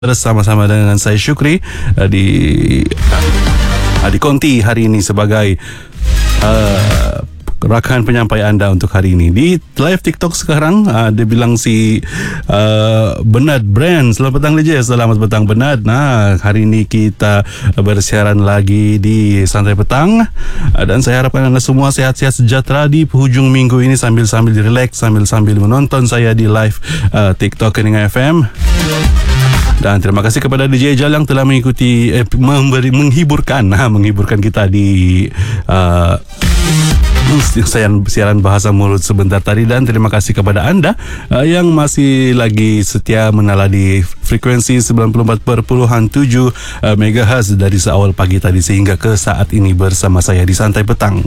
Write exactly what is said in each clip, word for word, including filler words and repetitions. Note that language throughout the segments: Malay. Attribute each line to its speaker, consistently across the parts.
Speaker 1: bersama-sama dengan saya Syukri uh, di uh, di Konti hari ini sebagai uh, rakan penyampai anda untuk hari ini di live TikTok sekarang. Uh, dia bilang si uh, Bernard Brand, selamat petang Leje, selamat petang Bernard. Nah, hari ini kita bersiaran lagi di Santai Petang, uh, dan saya harapkan anda semua sehat-sehat sejahtera di penghujung minggu ini sambil-sambil relax, sambil-sambil menonton saya di live uh, TikTok Keningan F M. Dan terima kasih kepada D J Ejal yang telah mengikuti eh, memberi, menghiburkan nah, menghiburkan kita di uh, siaran, siaran bahasa mulut sebentar tadi. Dan terima kasih kepada anda uh, yang masih lagi setia menala di frekuensi sembilan puluh empat perpuluhan tujuh uh, megahertz dari seawal pagi tadi sehingga ke saat ini bersama saya di Santai Petang.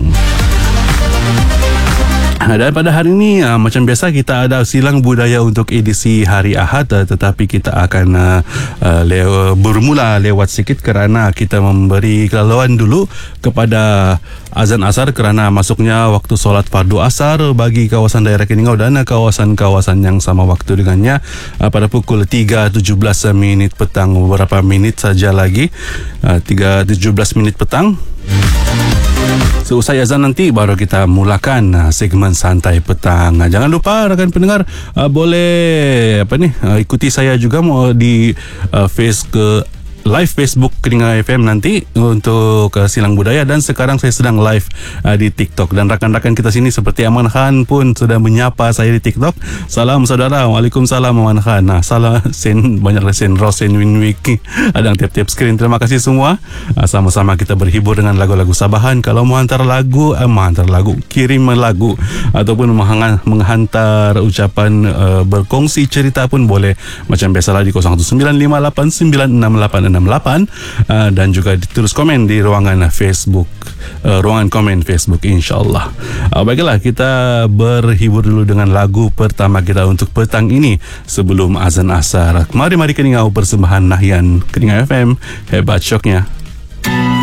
Speaker 1: Dan pada hari ini uh, macam biasa kita ada silang budaya untuk edisi hari Ahad, uh, tetapi kita akan uh, uh, lew- bermula lewat sikit kerana kita memberi kelalauan dulu kepada azan asar kerana masuknya waktu solat fardu asar bagi kawasan daerah Keningau dan kawasan-kawasan yang sama waktu dengannya uh, pada pukul tiga tujuh belas minit petang. Beberapa minit saja lagi, uh, tiga tujuh belas minit petang. Seusai azan nanti baru kita mulakan uh, segmen Santai Petang. Uh, jangan lupa rakan pendengar uh, boleh apa ni uh, ikuti saya juga mau di uh, face ke live Facebook Keningan F M nanti untuk uh, silang budaya. Dan sekarang saya sedang live uh, di TikTok dan rakan-rakan kita sini seperti Aman Khan pun sudah menyapa saya di TikTok. Salam saudara. Waalaikumsalam Aman Khan. Nah, salah sen banyak sen Rosen Winwiki ada yang tiap-tiap skrin. Terima kasih semua. Uh, sama-sama kita berhibur dengan lagu-lagu Sabahan. Kalau mau hantar lagu, uh, mau hantar lagu, kirim lagu ataupun menghantar ucapan uh, berkongsi cerita pun boleh macam biasalah di kosong satu sembilan lima lapan sembilan enam lapan enam lapan, uh, dan juga ditulis komen di ruangan Facebook, uh, ruangan komen Facebook, insyaAllah. Uh, baiklah, kita berhibur dulu dengan lagu pertama kita untuk petang ini sebelum azan asar. Mari-mari Keningau persembahan Nahyan Keningan F M, hebat syoknya.